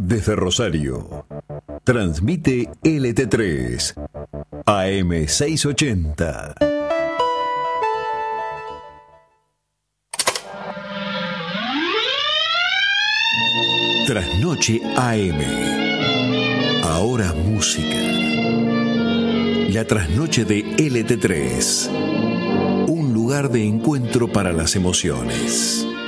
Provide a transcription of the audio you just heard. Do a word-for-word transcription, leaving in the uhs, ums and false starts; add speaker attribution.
Speaker 1: Desde Rosario, transmite L T tres, A M seiscientos ochenta. Trasnoche A M. Ahora música. La trasnoche de L T tres. Un lugar de encuentro para las emociones.